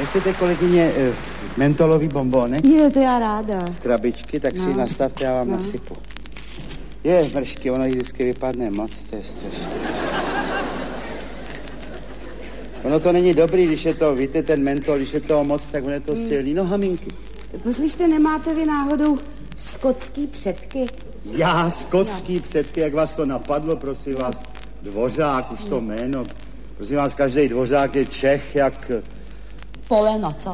Nechcete, kolegyně, mentolový bonbónek? Je, to já ráda. Z krabičky, tak si nastavte, já vám nasypu. Je, mršky, ono jí vždycky vypadne moc, to je strašné. Ono to není dobrý, když je to, víte, ten mentol, když je toho moc, tak on je to silný. No, haminky. Poslyšte, nemáte vy náhodou skotský předky? Já, skotský předky, jak vás to napadlo, prosím vás. Dvořák, už to jméno. Prosím vás, každý dvořák je Čech, jak... Poleno, co?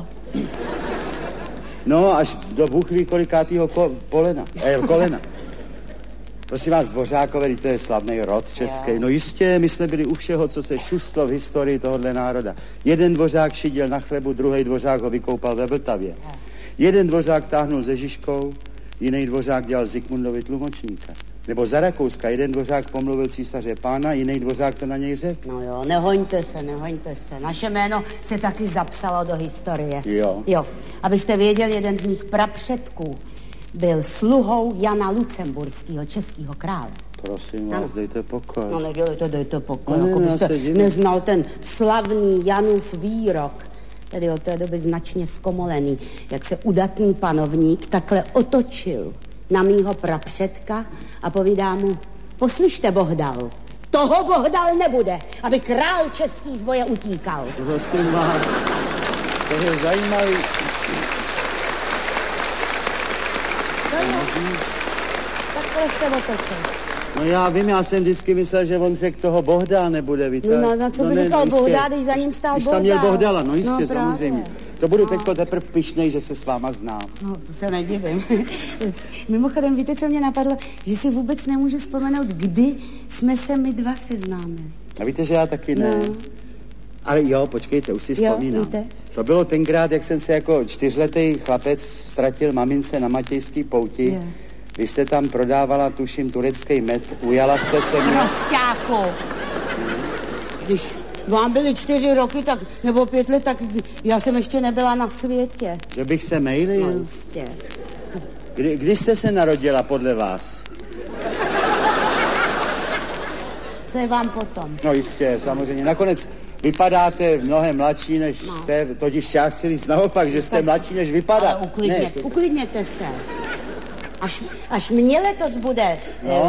No, až do Bůh ví kolikátýho kolena. Prosím vás, Dvořákové, to je slavný rod český. No jistě, my jsme byli u všeho, co se šustlo v historii tohohle národa. Jeden Dvořák šidil na chlebu, druhý Dvořák ho vykoupal ve Vltavě. Jeden Dvořák táhnul se Žižkou, jiný Dvořák dělal Zikmundovi tlumočníka. Nebo za Rakouska, jeden Dvořák pomluvil císaře pána, jiný Dvořák to na něj řekl. No jo, nehoňte se. Naše jméno se taky zapsalo do historie. Jo. Abyste věděli, jeden z mých prapředků byl sluhou Jana Lucemburského, českého krále. Prosím vás, dejte pokoj. No nedělejte, dejte pokoj, jako byste neznal ten slavný Janův výrok, tedy od té doby značně zkomolený, jak se udatný panovník takhle otočil na mýho prapředka a povídá mu, poslyšte, Bohdal, toho Bohdal nebude, aby král český z boje utíkal. Prosím vás, to je zajímavý. Takhle se otočil. No já vím, já jsem vždycky myslel, že on řekl toho Bohdá nebude, víte? No co by říkal Bohdá, když za ním stál Bohdá? Když tam měl Bohdala, no jistě, no, samozřejmě. To budu teďko teprve pyšnej, že se s váma znám. No, to se nedivím. Mimochodem, víte, co mě napadlo? Že si vůbec nemůžu vzpomenout, kdy jsme se my dva seznámili. A víte, že já taky ne. No. Ale jo, počkejte, už si vzpomínám. Víte? To bylo tenkrát, jak jsem se jako 4letý chlapec ztratil mamince na Matějský pouti. Je. Vy jste tam prodávala, tuším, turecký med. Ujala jste se mě... Prosťáku! Když vám byly 4 roky, tak, nebo 5 let, tak já jsem ještě nebyla na světě. Že bych se mejlil? No jistě. Kdy jste se narodila podle vás? Co je vám potom? No jistě, samozřejmě. Nakonec vypadáte mnohem mladší, než jste, totiž já chci říct naopak, že jste tak mladší, než vypadá. Ale uklidněte se. Až mě letos bude,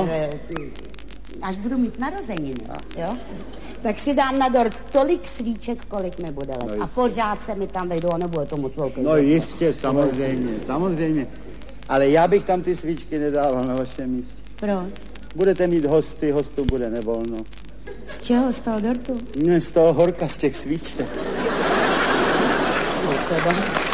až budu mít narozeniny, jo? Tak si dám na dort tolik svíček, kolik mi bude let. No, a pořád se mi tam vejdou, a nebude to moc velký. No jistě, samozřejmě. Ale já bych tam ty svíčky nedával na vašem místě. Proč? Budete mít hosty, hostů bude nevolno. Z čeho? Z toho dortu? Ne, z toho horka, z těch svíček. No teda.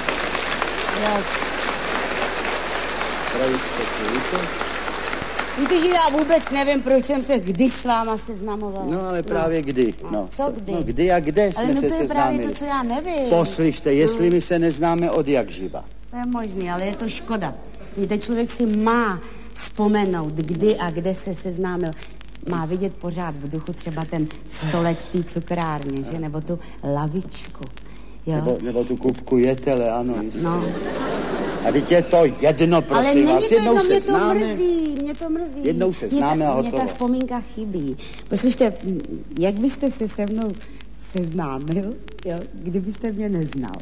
Víte, že já vůbec nevím, proč jsem se kdy s váma seznamovala. No, ale právě kdy. No, co kdy? No, kdy a kde jsme se seznámili. Ale to je právě to, co já nevím. Poslyšte, jestli my se neznáme od jak živa. To je možný, ale je to škoda. Víte, člověk si má vzpomenout, kdy a kde se seznámil. Má vidět pořád v duchu třeba ten stolek v té cukrárně, že? Nebo tu lavičku. Jo? Nebo tu kupku jetele, ano. No. A teď je to jedno, prosím vás. Jednou se známe. Mě to mrzí. Jednou se známe a hotovo. Mně ta vzpomínka chybí. Poslyšte, jak byste se se mnou seznámil, jo, kdybyste mě neznal?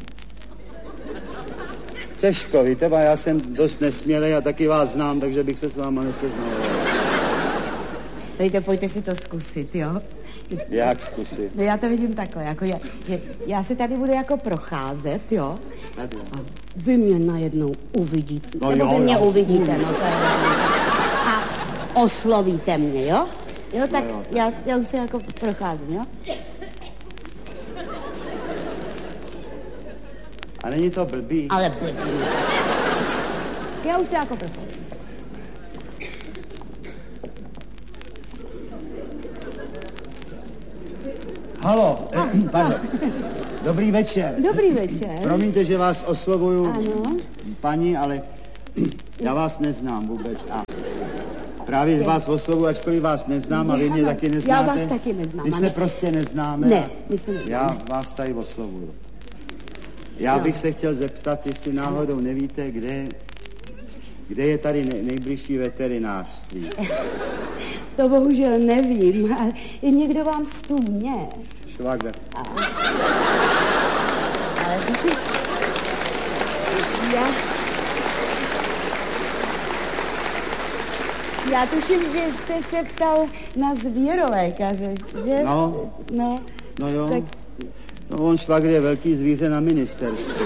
Těžko, víte, já jsem dost nesmělej a taky vás znám, takže bych se s váma neseznal. Dejte, pojďte si to zkusit, jo? Jak zkusit? No já to vidím takhle, jako že já se tady budu jako procházet, jo? A vy mě najednou uvidíte. No nebo jo, vy mě uvidíte, no to je. A oslovíte mě, jo? Jo, tak no jo. Já už se jako procházím, jo? A není to blbý? Ale blbý. Já už se jako procházím. Halo, pardon. Dobrý večer. Dobrý večer. Promiňte, že vás oslovuju, ano. paní, ale já vás neznám vůbec. A právě vás oslovuju, ačkoliv vás neznám a vy mě taky neznáte. Já vás taky neznám. My se prostě neznáme. Ne, my se neznáme. Já vás tady oslovuju. Já bych se chtěl zeptat, jestli náhodou nevíte, kde je tady nejbližší veterinářství. To bohužel nevím, ale někdo vám stůně. Švagr. Ale Já tuším, že jste se ptal na zvěrolékaře, že? No. No jo. Tak... No on švagr je velký zvíře na ministerstvu.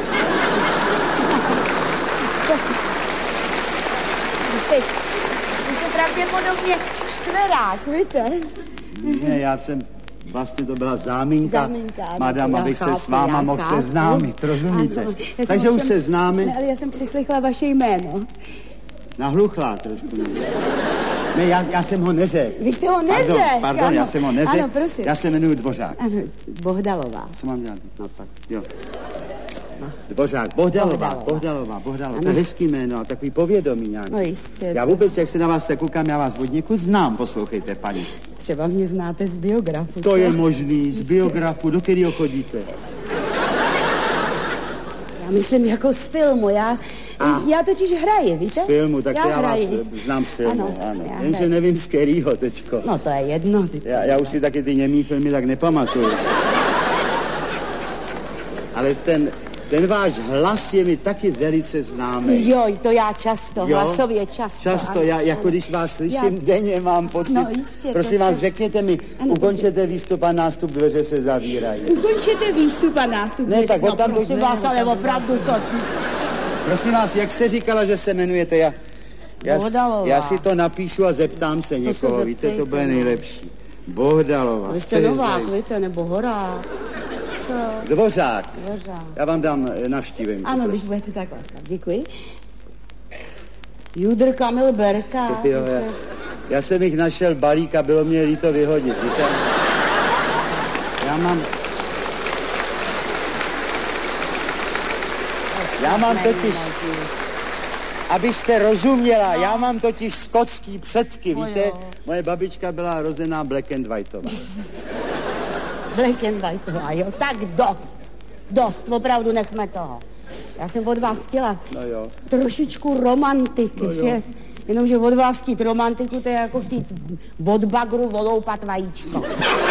Jste pravděpodobně čtverák, víte? Ne, já jsem... Vlastně to byla záminka, madam, abych se s váma mohl seznámit, rozumíte? Ano, takže už se známe. Ne, ale já jsem přislechla vaše jméno. Nahluchlá trošku. Ne, já jsem ho neřekl. Vy jste ho neřekl? Pardon, já jsem ho neřekl. Ano, prosím. Já se jmenuji Dvořák. Ano, Bohdalová. Co mám dělat? No tak, jo. Dvořák, Bohdalová. To je hezký jméno, takový povědomí nějaký. No jistě. Já vůbec, jak se na vás tak koukám, já vás od někud znám, poslouchejte, paní. Třeba mě znáte z biografu, To co? je možný, z biografu, do kterého chodíte? Já myslím jako z filmu, já totiž hraji, víte? Z filmu, tak já vás hraji. znám z filmu, ano. Já Jenže hraji. nevím z kterýho teďko. No to je jedno. Já už si taky ty němý filmy tak nepamatuju. Ale ten váš hlas je mi taky velice známý. Jo, to já často, hlasově často. Často, jako když vás slyším denně, mám pocit. No jistě. Prosím vás, řekněte mi, ukončete výstup a nástup, dveře se zavírají. Ukončete výstup a nástup. Ne, tak tam prosím vás, ale opravdu to... Prosím vás, jak jste říkala, že se jmenujete? Já si to napíšu a zeptám se někoho, víte, to bude nejlepší. Bohdalová. Vy jste Novák, víte, nebo Horák. Co? Dvořák. Já vám dám navštívení. Ano, když budete tak lákat. Děkuji. Judr Kamil Berka. Já jsem jich našel balík a bylo mě líto vyhodit, víte? Já mám totiž, abyste rozuměla, já mám totiž skotský předky, víte? Moje babička byla rozená Black and Whiteová. Black and Whiteová, jo, tak dost, opravdu nechme toho. Já jsem od vás chtěla trošičku romantiky, že? Jenomže od vás chtít romantiku, to je jako chtít od bagru voloupat vajíčko.